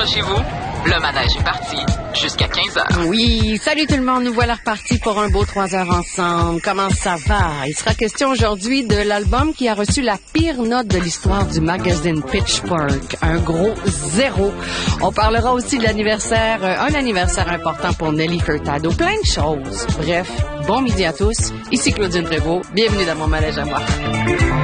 Accrochez-vous, le manège est parti jusqu'à 15h. Oui, salut tout le monde, nous voilà repartis pour un beau 3 heures ensemble. Comment ça va? Il sera question aujourd'hui de l'album qui a reçu la pire note de l'histoire du magazine Pitchfork, un gros 0. On parlera aussi de l'anniversaire, un anniversaire important pour Nelly Furtado, plein de choses. Bref, bon midi à tous, ici Claudine Prévost, bienvenue dans mon manège à moi.